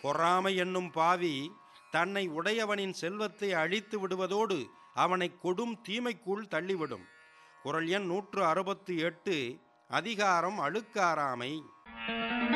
பொறாமை என்னும் பாவி தன்னை உடையவனின் செல்வத்தை அழித்து விடுவதோடு அவனை கொடும் தீமைக்குள் தள்ளிவிடும். குறள் எண் 168. அதிகாரம் அழுக்காராமை.